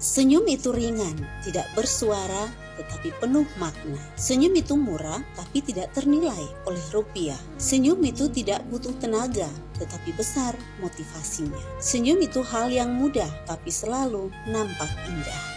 Senyum itu ringan, tidak bersuara, tetapi penuh makna. Senyum itu murah, tapi tidak ternilai oleh rupiah. Senyum itu tidak butuh tenaga, tetapi besar motivasinya. Senyum itu hal yang mudah, tapi selalu nampak indah.